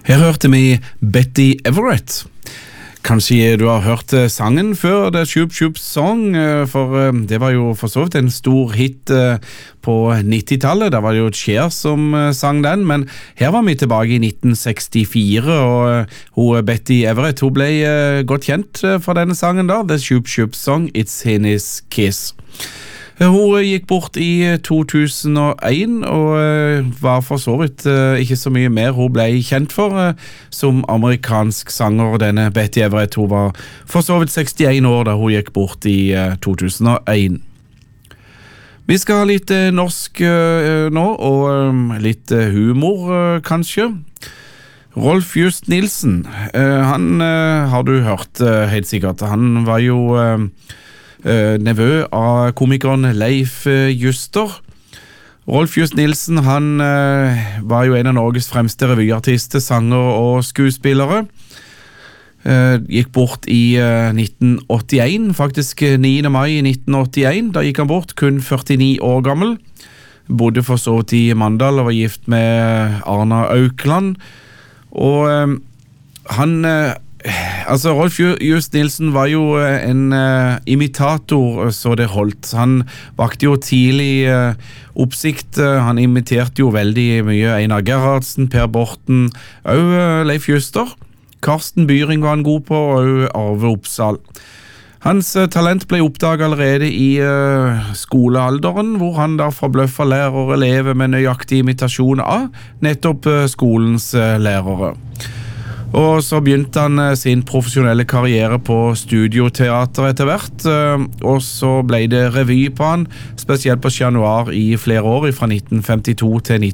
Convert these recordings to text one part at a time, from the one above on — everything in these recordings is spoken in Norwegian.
Her hørte vi Betty Everett. Kanskje du har hørt sangen før, The Shoop Shoop Song, for det var jo for så vidt en stor hit på 90-tallet. Da var det jo Cher som sang den, men her var vi tilbake i 1964, og Betty Everett hun ble godt kjent for denne sangen da, The Shoop Shoop Song, It's His Kiss. Hun gikk bort i 2001 og var for så vidt ikke så mye mer hun ble kjent for som amerikansk sanger. Denne Betty Everett hun var for så vidt 61 år da hun gikk bort i 2001. Vi skal ha litt norsk nå, og litt humor kanskje. Rolf Just Nilsen, han har du hørt helt sikkert. Han var jo nevø av komikeren Leif Juster. Rolf Just Nilsen, han var jo en av Norges fremste revyartister, sanger og skuespillere. Gikk bort i 1981, faktisk 9. mai 1981. Da gikk han bort, kun 49 år gammel. Bodde for så vidt i Mandal og var gift med Arna Aukland. Og Rolf Just Nilsen var jo en imitator så det holdt. Han vakte jo tidlig oppsikt. Han imiterte jo veldig mye Einar Gerhardsen, Per Borten, og Leif Juster. Karsten Byring var han god på, og Arve Oppsal. Hans talent ble oppdaget allerede i skolealderen, hvor han da forbløffa lærere og elever med nøyaktig imitasjon av nettopp skolens lærere. Og så begynte han sin profesjonelle karriere på studioteater etter hvert, og så ble det revy på han, spesielt på Chat Noir i flere år, fra 1952 til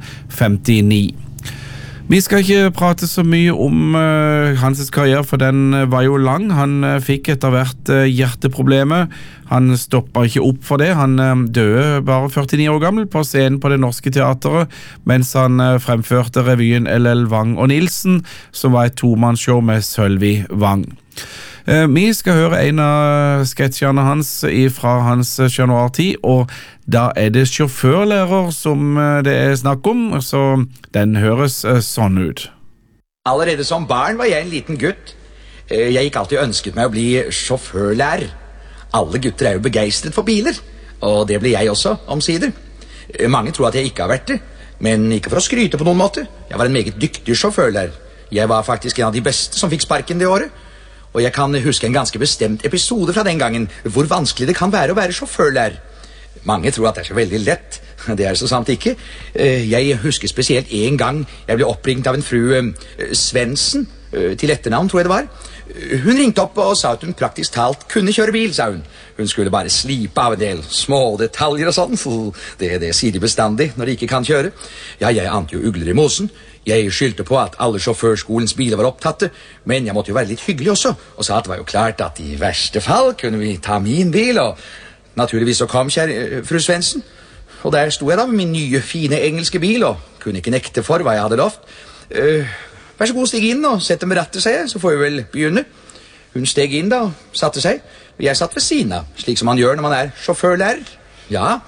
1959. Vi skal ikke prate så mye om hans karriere, for den var jo lang. Han fikk etter hvert hjerteproblemer. Han stoppet ikke opp for det. Han døde bare 49 år gammel på scenen på Det Norske Teatret, mens han fremførte revyen LL Wang og Nilsen, som var et tomannsshow med Sølvi Wang. Vi skal høre en av sketsjene hans fra hans Chat Noir-tid, og da det sjåførlærer som det snakk om, så den høres sånn ut. Allerede som barn var jeg en liten gutt. Jeg gikk alltid ønsket meg å bli sjåførlærer. Alle gutter jo begeistret for biler, og det ble jeg også, omsider. Mange tror at jeg ikke har vært det, men ikke for å skryte på noen måte. Jeg var en meget dyktig sjåførlærer. Jeg var faktisk en av de beste som fikk sparken det året. Og jeg kan huske en ganske bestemt episode fra den gangen, hvor vanskelig det kan være å være sjåførlærer. Mange tror at det så veldig lett. Det så sant ikke. Jeg husker spesielt en gang jeg ble oppringt av en fru Svendsen, til etternavn tror jeg det var. Hun ringte opp og sa at hun praktisk talt kunne kjøre bil, sa hun. Hun skulle bare slipe av en del små detaljer og sånn. Det sier de bestandig når de ikke kan kjøre. Ja, jeg ante jo ugler i mosen. Jeg skyldte på at alle sjåførskolens biler var opptatte, men jeg måtte jo være litt hyggelig også, og sa at det var jo klart at i verste fall kunne vi ta min bil, og naturligvis så kom fru Svendsen. Og der sto jeg da med min nye, fine engelske bil, og kunne ikke nekte for hva jeg hadde lovt. Vær så god, stig inn og sett dem med rattet, sier jeg, så får vi vel begynne. Hun steg inn da og satte seg, og jeg satt ved siden av, slik som man gjør når man sjåførlærer. Ja,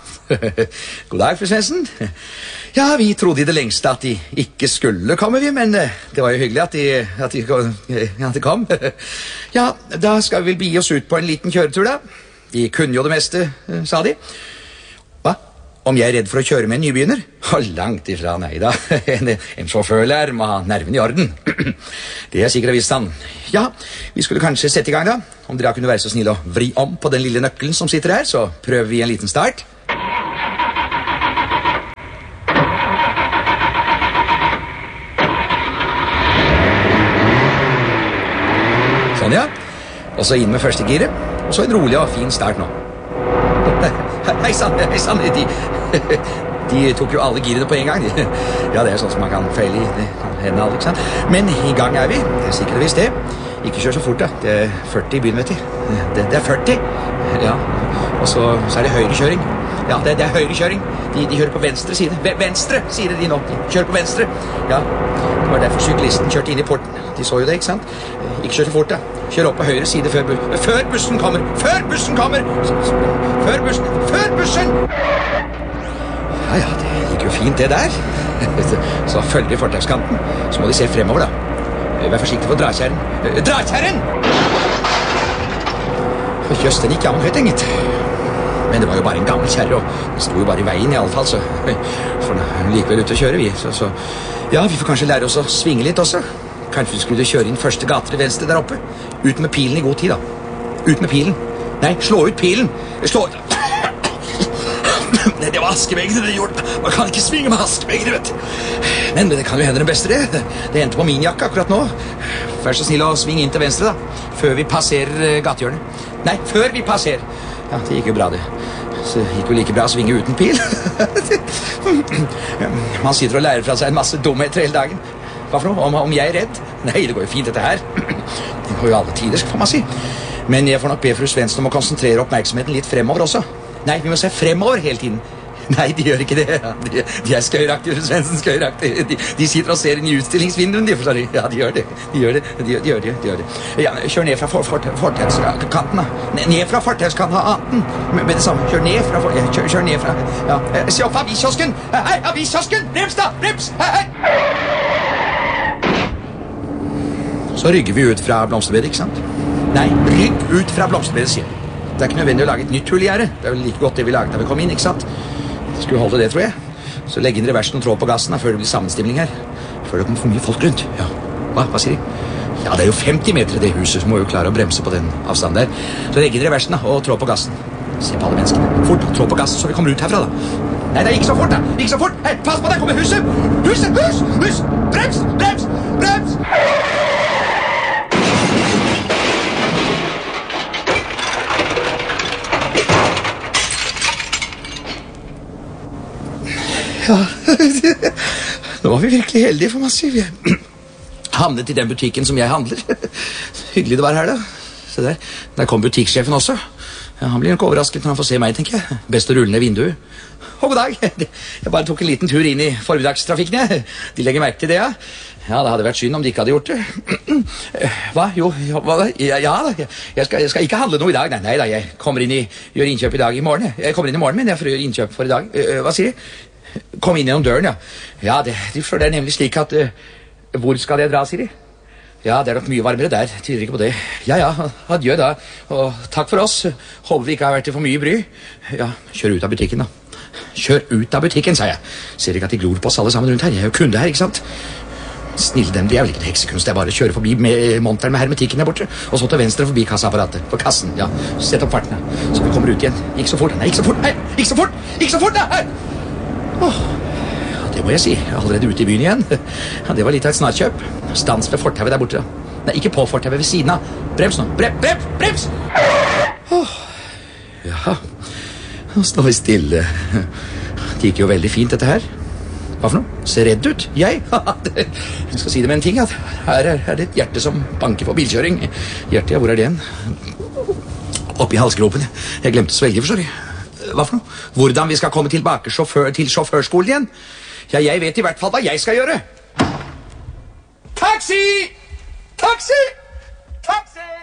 god dag, fru Svendsen. Ja, vi trodde i det lengste at de ikke skulle komme, men det var jo hyggelig at de kom. Ja, da skal vi vel bi oss ut på en liten kjøretur da. De kunne jo det meste, sa de. Hva? Om jeg redd for å kjøre med en nybegynner? Langt ifra, nei da. En sjåførlærer må ha nerven i orden. Det sikkert visst han. Ja, vi skulle kanskje sette i gang da. Om dere kunne være så snill å vri om på den lille nøkkelen som sitter her, så prøver vi en liten start. Sånn, ja. Og så inn med første giret, og så en rolig og fin start nå. Hei sann, de tok jo alle girene på en gang. Ja, det sånn som man kan feile i hendene alle, ikke sant? Men i gang vi, det sikkert visst det. Ikke kjør så fort da, det 40 i byen, vet du. Det 40, ja. Og så det høyrekjøring. Ja, det høyrekjøring. De kjører på venstre side. Venstre side de nå. De kjører på venstre. Ja, det var derfor syklisten kjørte inn i porten. De så jo det, ikke sant? Ikke kjør så fort da. Kjør opp på høyre side før bussen kommer. Før bussen kommer! Før bussen! Ja, det gikk jo fint det der. Så følger de fortauskanten. Så må de se fremover da. Vær forsiktig for drakjerren. Drakjerren! Jøss, den gikk jammen høyt, enget. Men det var jo bare en gammel kjerre, og den sto jo bare i veien i alle fall, så for likevel ut å kjøre vi. Så ja, vi får kanskje lære oss å svinge litt også. Kanskje vi skulle kjøre inn første gate til venstre der oppe. Ut med pilen i god tid, da. Ut med pilen. Nei, slå ut pilen. Slå ut. Det var askeveggene det gjorde. Man kan ikke svinge med askeveggene, vet du. Men det kan jo hende den beste det. Det endte på min jakke akkurat nå. Vær så snill å svinge inn til venstre da. Før vi passerer gatehjørnet. Nei, før vi passerer. Ja, det gikk jo bra det. Så det gikk jo like bra å svinge uten pil. Man sitter og lærer fra seg en masse dumheter hele dagen. Hva for noe? Om jeg er redd? Nei, det går jo fint dette her. Det går jo alle tider, får man si. Men jeg får nok be fru Svendsen om å konsentrere oppmerksomheten litt fremover også. Nei, vi må se fremover hele tiden. Nei, de gjør ikke det. De er skøyeraktige, fru Svendsen, skøyeraktige. De sitter og ser inn i utstillingsvinduene, de forstår. Ja, de gjør det. De gjør det. Ja, kjør ned fra fortauskanten, da. Ned fra fortauskanten av 18. Med det samme. Kjør ned fra kjør ned fra. Ja. Se opp aviskiosken! Hei, aviskiosken! Brems da! Brems! Hei! Så rygger vi ut fra blomsterbedet, ikke sant? Nei, rygg ut fra blomsterbedet, sier jeg. Det er ikke nødvendig å lage et nytt hull i gjerdet. Det er vel like godt det vi laget da vi kom inn, ikke sant? Det skulle holde det, tror jeg. Så legg inn reversen og trå på gassen da, før det blir sammenstimling her. Før det kommer for mye folk rundt. Ja, hva sier de? Ja, det er jo 50 meter i det huset, så må jo klare å bremse på den avstanden der. Så legg inn reversen da, og trå på gassen. Se på alle menneskene. Fort, trå på gassen, så vi kommer ut herfra da. Nei, det er ikke så fort da. Ikke så fort. Hei, pass på, der kommer huset. Hus! Brems! Ja, nå var vi virkelig heldige, for man sier. Vi havnet i den butikken som jeg handler. Hyggelig det var her da. Se der kom butikksjefen også. Ja, han blir nok overrasket når han får se meg, tenker jeg. Best å rulle ned vinduet. God dag. Jeg bare tok en liten tur inn i formiddagstrafikken, jeg. De legger merke til det, ja. Ja, det hadde vært synd om de ikke hadde gjort det. Hva? Jo, ja, jeg skal ikke handle noe i dag. Nei da, jeg kommer inn gjør innkjøp i dag i morgen. Jeg kommer inn i morgen, men jeg får gjøre innkjøp for i dag. Hva sier de? Kom inn gjennom døren, ja. Ja, det er nemlig slik at hvor skal jeg dra, sier de? Ja, det er nok mye varmere der. Tviler ikke på det. Ja, adjø da. Og takk for oss. Håper vi ikke har vært til for mye bry. Ja, kjør ut av butikken da. Kjør ut av butikken, sa jeg. Ser ikke at de glor på oss alle sammen rundt her. Jeg er jo kunde her, ikke sant? Snille dem, det er vel ikke en heksekunst. Det er bare å kjøre forbi med monteren med hermetikken der borte. Og så til venstre forbi kassaapparatet. For kassen, ja. Sett opp farten, så vi kommer ut igjen. Ikke så fort. Nei, ikke så fort. Hei, ikke så fort da. Hei. Det må jeg si. Allerede ute i byen igjen. Ja, det var litt av et snarkjøp. Stans ved fortauet der borte. Nei, ikke på fortauet, ved siden av. Brems nå. Brems! Ja, nå står vi stille. Det gikk jo veldig fint dette her. Hva for noe? Ser redd ut? Jeg skal si det med en ting, at her er det et hjerte som banker for bilkjøring. Hjertet, ja, hvor er det igjen? Oppi halsgropen. Jeg glemte å svelge, forstår du. Hva for noe? Hvordan vi skal komme tilbake til sjåførskolen igjen? Ja, jeg vet i hvert fall hva jeg skal gjøre. Taxi!